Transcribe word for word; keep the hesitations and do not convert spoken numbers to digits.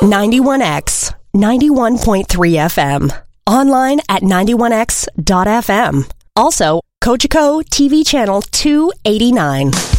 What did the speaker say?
ninety-one X, ninety-one point three F M. Online at ninety-one X dot F M. Also, Cogeco T V channel two eighty-nine.